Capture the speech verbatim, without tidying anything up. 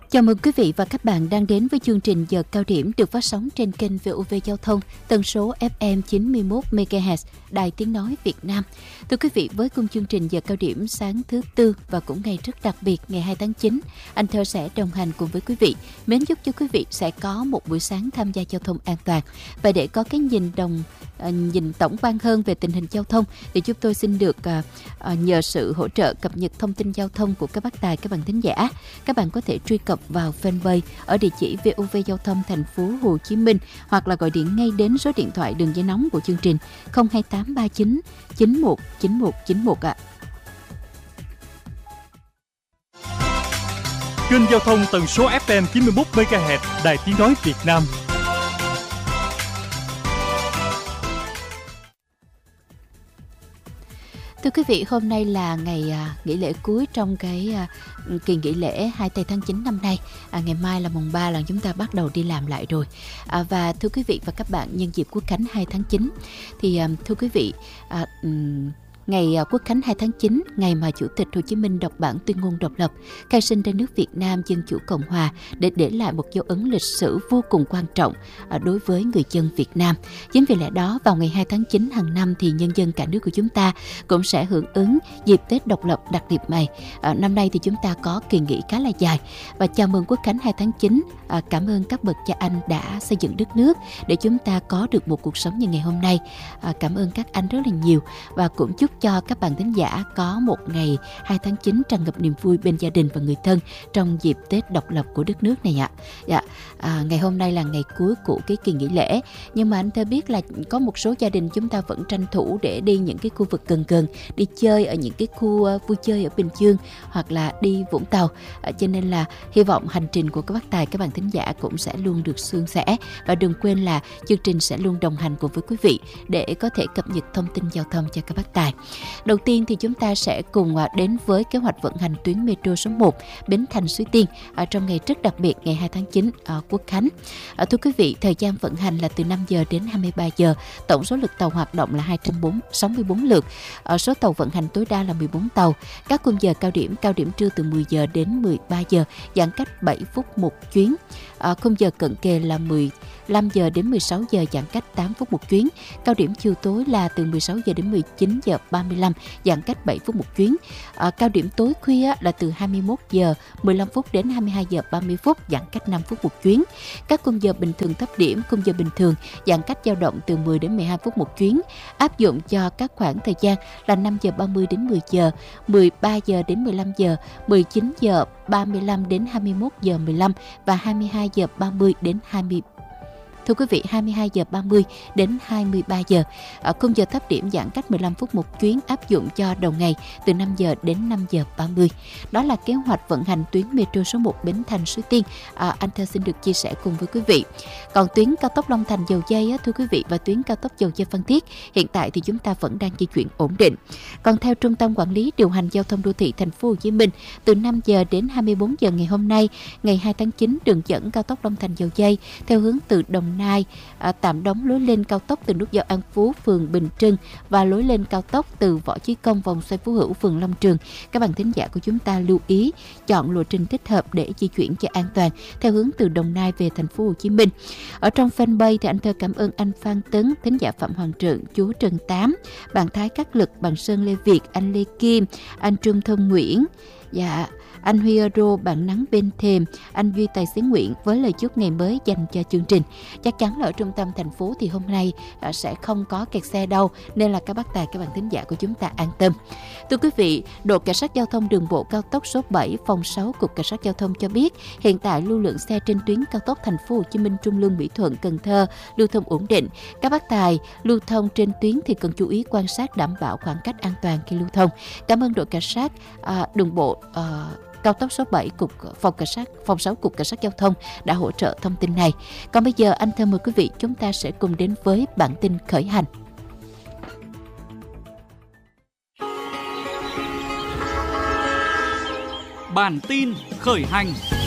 Chào mừng quý vị và các bạn đang đến với chương trình Giờ Cao Điểm được phát sóng trên kênh vê o vê Giao thông, tần số ép em chín mươi mốt mê ga héc, Đài Tiếng Nói Việt Nam. Thưa quý vị, với khung chương trình Giờ Cao Điểm sáng thứ Tư và cũng ngày rất đặc biệt ngày hai tháng chín, anh Thơ sẽ đồng hành cùng với quý vị, mến giúp cho quý vị sẽ có một buổi sáng tham gia giao thông an toàn. Và để có cái nhìn đồng À, nhìn tổng quan hơn về tình hình giao thông thì chúng tôi xin được à, à, nhờ sự hỗ trợ cập nhật thông tin giao thông của các bác tài, các bạn thính giả. Các bạn có thể truy cập vào fanpage ở địa chỉ vê o vê Giao thông thành phố Hồ Chí Minh hoặc là gọi điện ngay đến số điện thoại đường dây nóng của chương trình không hai tám ba chín chín một chín một chín một ạ. Kênh giao thông tần số ép em chín mươi mốt mê ga héc, Đài Tiếng Nói Việt Nam. Thưa quý vị, hôm nay là ngày à, nghỉ lễ cuối trong cái à, kỳ nghỉ lễ hai tây tháng chín năm nay. À, ngày mai là mùng ba là chúng ta bắt đầu đi làm lại rồi. À, và thưa quý vị và các bạn, nhân dịp Quốc khánh hai tháng chín thì à, thưa quý vị, à, um, ngày Quốc khánh hai tháng chín, ngày mà Chủ tịch Hồ Chí Minh đọc bản tuyên ngôn độc lập, khai sinh ra nước Việt Nam Dân chủ Cộng hòa để để lại một dấu ấn lịch sử vô cùng quan trọng đối với người dân Việt Nam. Chính vì lẽ đó, vào ngày hai tháng chín hàng năm thì nhân dân cả nước của chúng ta cũng sẽ hưởng ứng dịp Tết độc lập đặc biệt này. À, năm nay thì chúng ta có kỳ nghỉ khá là dài và chào mừng Quốc khánh hai tháng chín. À, cảm ơn các bậc cha anh đã xây dựng đất nước để chúng ta có được một cuộc sống như ngày hôm nay. À, cảm ơn các anh rất là nhiều và cũng chúc cho các bạn thính giả có một ngày hai tháng chín tràn ngập niềm vui bên gia đình và người thân trong dịp Tết độc lập của đất nước này ạ. Dạ, à, ngày hôm nay là ngày cuối của cái kỳ nghỉ lễ, nhưng mà anh Thơ biết là có một số gia đình chúng ta vẫn tranh thủ để đi những cái khu vực gần gần, đi chơi ở những cái khu vui chơi ở Bình Dương hoặc là đi Vũng Tàu. À, cho nên là hy vọng hành trình của các bác tài, các bạn thính giả cũng sẽ luôn được suôn sẻ, và đừng quên là chương trình sẽ luôn đồng hành cùng với quý vị để có thể cập nhật thông tin giao thông cho các bác tài. Đầu tiên thì chúng ta sẽ cùng đến với kế hoạch vận hành tuyến metro số một Bến Thành Suối Tiên ở trong ngày rất đặc biệt ngày hai tháng chín ở Quốc khánh. À, thưa quý vị, thời gian vận hành là từ năm giờ đến hai mươi ba giờ. Tổng số lượt tàu hoạt động là hai trăm sáu mươi bốn lượt. À, số tàu vận hành tối đa là mười bốn tàu. Các khung giờ cao điểm, cao điểm trưa từ mười giờ đến mười ba giờ, giãn cách bảy phút một chuyến. À, khung giờ cận kề là mười lăm giờ đến mười sáu giờ, giãn cách tám phút một chuyến. Cao điểm chiều tối là từ mười sáu giờ đến mười chín giờ ba mươi lăm, giãn cách bảy phút một chuyến. À, cao điểm tối khuya là từ hai mươi mốt giờ mười lăm phút đến hai mươi hai giờ ba mươi phút, giãn cách năm phút một chuyến. Các khung giờ bình thường thấp điểm, khung giờ bình thường, giãn cách dao động từ mười đến mười hai phút một chuyến. Áp dụng cho các khoảng thời gian là năm giờ ba mươi đến mười giờ, mười ba giờ đến mười lăm giờ, mười chín giờ ba mươi lăm đến hai mươi mốt giờ mười lăm và hai mươi hai giờ ba mươi đến hai mươi. Thưa quý vị, hai mươi hai giờ ba mươi đến hai mươi ba giờ. Ở khung giờ thấp điểm giãn cách mười lăm phút một chuyến, áp dụng cho đầu ngày từ năm giờ đến năm giờ ba mươi. Đó là kế hoạch vận hành tuyến metro số một Bến Thành Suối Tiên. À, anh Thơ xin được chia sẻ cùng với quý vị. Còn tuyến cao tốc Long Thành Dầu Giây, á, thưa quý vị, và tuyến cao tốc Dầu Giây Phan Thiết, hiện tại thì chúng ta vẫn đang di chuyển ổn định. Còn theo Trung tâm Quản lý Điều hành Giao thông Đô thị Thành phố Hồ Chí Minh, từ năm giờ đến hai mươi bốn giờ ngày hôm nay, ngày hai tháng chín, đường dẫn cao tốc Long Thành Dầu Giây theo hướng từ Đồng Nai à, tạm đóng lối lên cao tốc từ nút giao An Phú, phường Bình Trưng và lối lên cao tốc từ Võ Chí Công, vòng xoay Phú Hữu, phường Long Trường. Các bạn thính giả của chúng ta lưu ý chọn lộ trình thích hợp để di chuyển cho an toàn theo hướng từ Đồng Nai về Thành phố Hồ Chí Minh. Ở trong fanpage thì anh Thơ cảm ơn anh Phan Tấn, thính giả Phạm Hoàng Trượng, chú Trần Tám, bạn Thái Cát Lực, bạn Sơn Lê Việt, anh Lê Kim, anh Trương Thơm Nguyễn, dạ, anh Huy Euro, bạn Nắng Bên Thềm, anh Duy Tài xế Nguyễn với lời chúc ngày mới dành cho chương trình. Chắc chắn là ở trung tâm thành phố thì hôm nay sẽ không có kẹt xe đâu, nên là các bác tài, các bạn thính giả của chúng ta an tâm. Thưa quý vị, đội cảnh sát giao thông đường bộ cao tốc số bảy, phòng sáu, cục cảnh sát giao thông cho biết hiện tại lưu lượng xe trên tuyến cao tốc Thành phố Hồ Chí Minh Trung Lương Mỹ Thuận Cần Thơ lưu thông ổn định. Các bác tài lưu thông trên tuyến thì cần chú ý quan sát đảm bảo khoảng cách an toàn khi lưu thông. Cảm ơn đội cảnh sát à, đường bộ à, cao tốc số bảy, cục phòng cảnh sát phòng sáu, cục cảnh sát giao thông đã hỗ trợ thông tin này. Còn bây giờ anh Thơ mời quý vị, chúng ta sẽ cùng đến với bản tin khởi hành. Bản tin khởi hành.